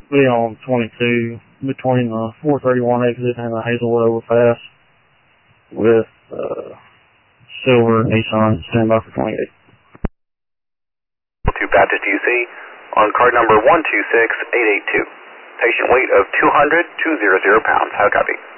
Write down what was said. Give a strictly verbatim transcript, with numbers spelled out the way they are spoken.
be on twenty-two between the four thirty-one exit and the Hazelwood overpass with uh, silver Nissan. Stand by for twenty-eight. To Baptist U C on card number one two six eight eight two. Patient weight of two hundred, two hundred pounds. How copy?